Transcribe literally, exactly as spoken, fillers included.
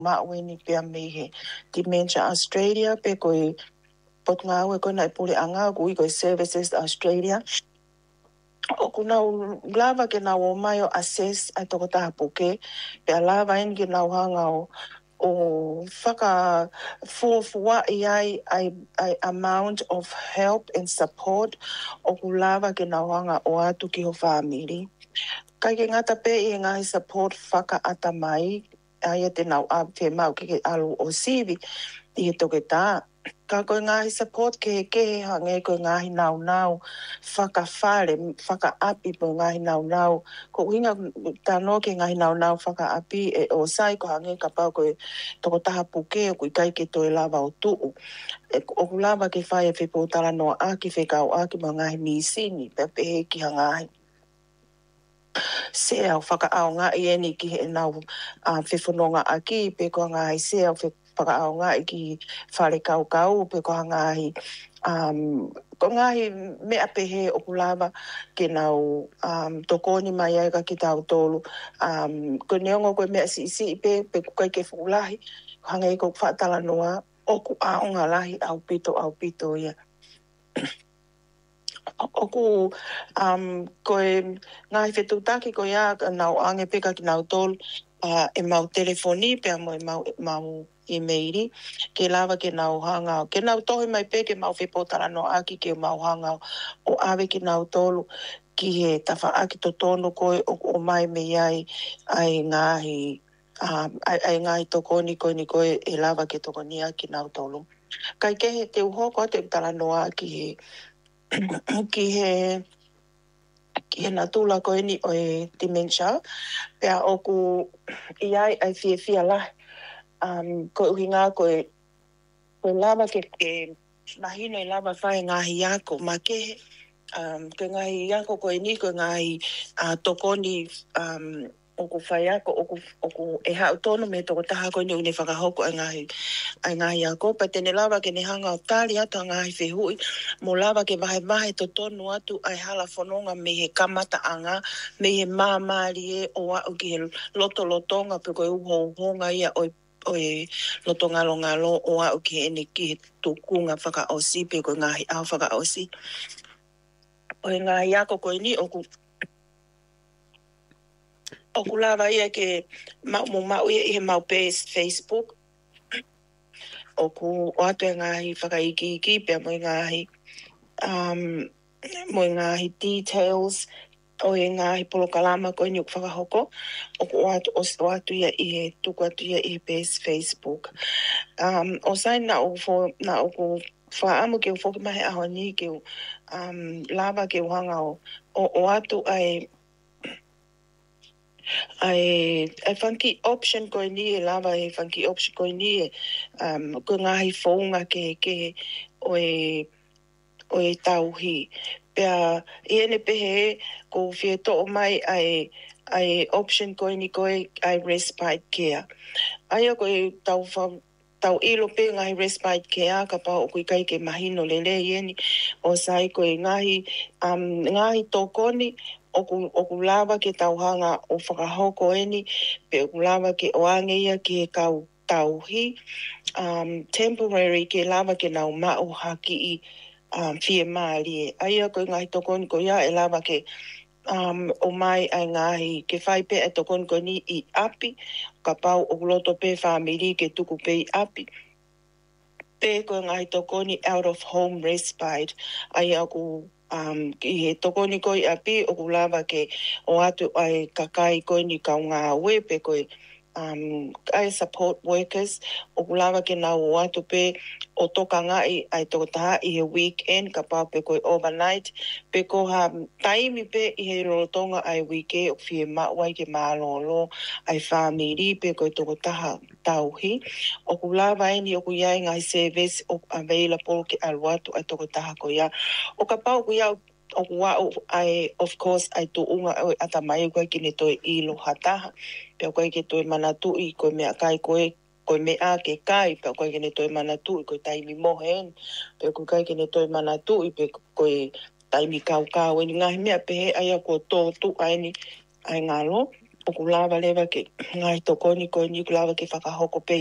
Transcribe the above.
maweni pia mehe Dementia Australia pe koe pot ngā ue koe nai pule anga kui koe Services Australia. O kuna lava ke nā o mai o assess ai toko taha puke pe a lava eni ke nā hanga o o whaka fuafua i ai, ai, ai amount of help and support o ku lava ke nā hanga o atu ki ho whamiri. Kai ke ngata pe i ngai support whaka ata mai, ai te nau a te mau ke ke alu o sivi i he toke tā. Ka koe ngahi support ke he ke he hange koe ngahi nau nau, whaka whare, whaka api po ngahi nau nau. Ko inga tano ke ngahi nau nau whaka api e o sai ko hange ka pau koe toko taha puke o kui kai ke toi lava o tuu. E, o ku lava ke whai e whipo tala noa aki whekau aki mo ngahi misini, pe pehe ki hangahi. Se au whaka au ngā i eni ki he nau uh, whewhanonga aki, pe ko ngai se au whaka au ngā i ki whare kau kau, pe ko ngai um, ko ngai mea pehe o kulava ke nau um, tokoni mai ai ka ki tau tolu. Um, ko neongo koe mea si si pe, pe ku kai ke whulahi, hangai ko whaatala noa, o ku aonga lahi au pito au pito ia. Oku um koe ngai whetutaki ko ia nau ange peka ki nau tolu uh, e mau telefoni pe mo e mau, mau emaili ke lava ke nau hanga ke nau tohi mai pe ke mau whepotara no aki ke mau hanga o ave ki nau tolu ki he tawha aki to tonu koe o, o mai me ai ai ngahi um, ai, ai ngahi tokoni koe ni koe e lava ke tokoni aki nau tolu kai ke he te uhoko te tala no aki he ki he ki he na tula ko ni o e dementia pea o ku i ai ai fia fia la um, ko uhi ngā ko e ko lava ke ke mahino i lava whae ngahi ako ma ke um, ko ngahi ako ko e ni ko ngahi uh, tokoni um, o ku whae ako o ku, o ku e hau tono me toko taha ko ni une whakahoko ai ngahi ai ngahi ako pa tene lava ke ne hanga o tali atu ngahi whehui mo lava ke vahe vahe to tonu atu ai hala whanonga me he kamata anga me he māmari e o au ki he loto lotonga pe koe uho honga ia o o e loto ngalo ngalo o au ki ene ki he tukunga whaka osi pe koe ngahi au whaka osi o e ngahi ako koe ni o ku o ku lava ia ke mau mo mau ia i he mau page Facebook o ku o atu e ngahi whakaiki iki pia mo i ngahi um, mo i ngahi details o e ngahi polokalama koe ni o whakahoko o ku o atu, o, o atu ia i he tuku atu ia i he page Facebook um, o sai na o fo na o ku whaamu ke o whoki mahe aho ni ke o um, lava ke o hanga o o, o atu ai ai ai funky option ko ni e lava e funky option ko ni e um ko ngahi fonga ke ke o e o e tauhi pea i ene pehe ko fie to mai ai ai option ko ni ko ai respite care ai ko e tau fa tau ilo pe ngahi respite care ka pa o kui kai ke mahino lele ieni o sai ko e ngahi um ngahi tokoni o ku, o ku lava ke tauhanga o whakahoko eni, pe o ku lava ke o angeia ke kau tauhi, um, temporary ke lava ke nau mau haki i um, fie maali e. Aia koe ngahi tokoni ko ia e lava ke um, o mai ai ngahi ke whai pe e tokoni ko ni i api, ka pau o loto pe whamiri ke tuku pe i api. Pe koe ngahi tokoni out of home respite, aia ku um ki he tokoni koi api o kulava ke o atu ai kakai koi ni kau ngā we pe koi um ai support workers o kulava ke nau o atu pe o toka ngai ai toko taha i he weekend ka pau pe koi overnight pe ko ha taimi pe i he rotonga ai wike o fie mawai ke mālolo ai whamiri pe koi toko taha tauhi o kulava eni o kuyai ngai service o available ke aluatu ai toko taha ko ia o ka pau ku ia o kua ai of course ai tu unga o ata mai ko ki ne toi i lo hataha pe ko ki toi manatu i ko me kai ko ko me a ke kai pe ko ki ne toi manatu ko tai mi mohen pe ko kai ki ne toi manatu i pe ko tai mi kau kau ni ngai me pe ai ko to tu ai ni ai ngalo o ku lava lewa ke ngai to koni koni ku lava ke whakahoko pe